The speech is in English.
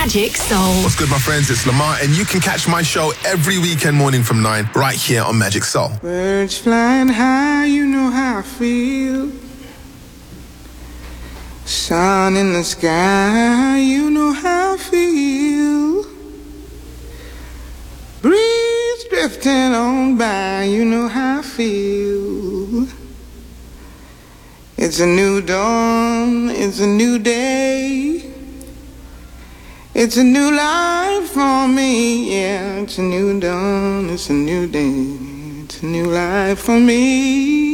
Magic Soul. What's good, my friends? It's Lamar, and you can catch my show every weekend morning from 9 right here on Magic Soul. Birds flying high, you know how I feel. Sun in the sky, you know how I feel. Breeze drifting on by, you know how I feel. It's a new dawn, it's a new day. It's a new life for me, yeah. It's a new dawn, it's a new day. It's a new life for me.